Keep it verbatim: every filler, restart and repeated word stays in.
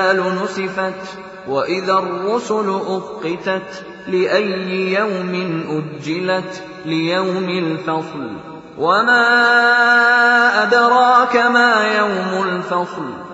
نُسِفَتْ وَإِذَا الرُّسُلُ أُقِّتَتْ لِأَيِّ يَوْمٍ أُجِّلَتْ لِيَوْمِ الْفَصْلِ وَمَا أَدْرَاكَ مَا يَوْمُ الْفَصْلِ